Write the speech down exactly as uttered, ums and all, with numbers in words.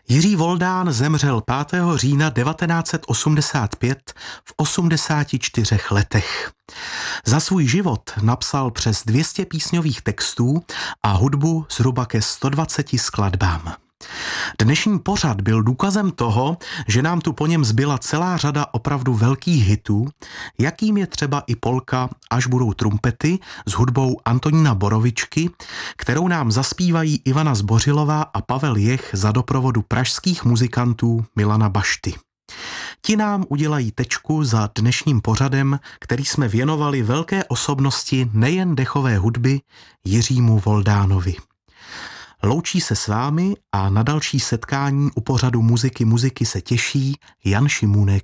Jiří Voldán zemřel pátého října devatenáct set osmdesát pět v osmdesáti čtyřech letech. Za svůj život napsal přes dvě stě písňových textů a hudbu zhruba ke sto dvaceti skladbám. Dnešní pořad byl důkazem toho, že nám tu po něm zbyla celá řada opravdu velkých hitů, jakým je třeba i polka Až budou trumpety s hudbou Antonína Borovičky, kterou nám zaspívají Ivana Zbořilová a Pavel Jech za doprovodu pražských muzikantů Milana Bašty. Ti nám udělají tečku za dnešním pořadem, který jsme věnovali velké osobnosti nejen dechové hudby Jiřímu Voldánovi. Loučí se s vámi a na další setkání u pořadu Muziky muziky se těší Jan Šimůnek.